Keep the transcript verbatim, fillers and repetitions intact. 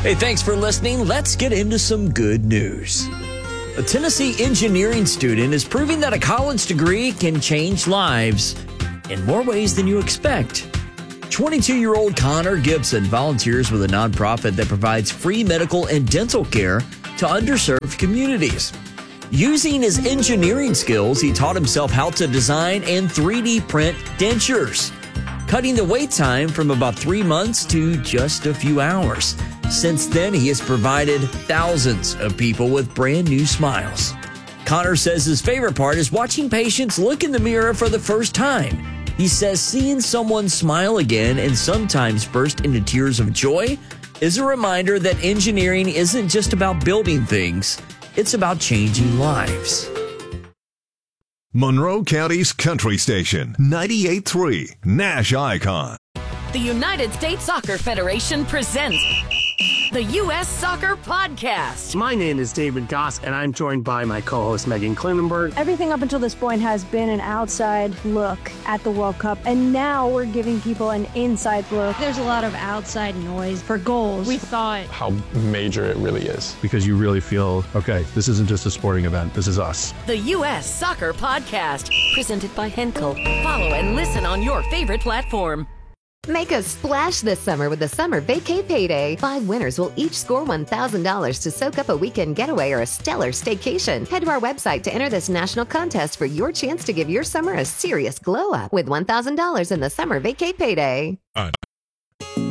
Hey, thanks for listening. Let's get into some good news. A Tennessee engineering student is proving that a college degree can change lives in more ways than you expect. twenty-two-year-old Connor Gibson volunteers with a nonprofit that provides free medical and dental care to underserved communities. Using his engineering skills, he taught himself how to design and three D print dentures, cutting the wait time from about three months to just a few hours. Since then, he has provided thousands of people with brand new smiles. Connor says his favorite part is watching patients look in the mirror for the first time. He says seeing someone smile again and sometimes burst into tears of joy is a reminder that engineering isn't just about building things, it's about changing lives. Monroe County's Country Station, ninety-eight point three, Nash Icon. The United States Soccer Federation presents the U S Soccer Podcast. My name is David Goss, and I'm joined by my co-host Megan Klinenberg. Everything up until this point has been an outside look at the World Cup, and now we're giving people an inside look. There's a lot of outside noise for goals. We thought how major it really is. Because you really feel, okay, this isn't just a sporting event, this is us. The U S Soccer Podcast, presented by Henkel. Follow and listen on your favorite platform. Make a splash this summer with the Summer Vacay Payday. Five winners will each score one thousand dollars to soak up a weekend getaway or a stellar staycation. Head to our website to enter this national contest for your chance to give your summer a serious glow up with one thousand dollars in the Summer Vacay Payday. On